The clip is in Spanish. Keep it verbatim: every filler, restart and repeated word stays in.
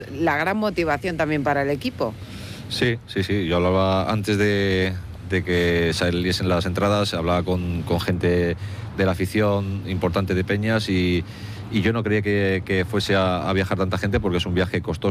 La gran motivación también para el equipo. Sí, sí, sí. Yo hablaba antes de, de que saliesen las entradas, hablaba con, con gente de la afición importante de Peñas y, y yo no creía que, que fuese a, a viajar tanta gente porque es un viaje costoso.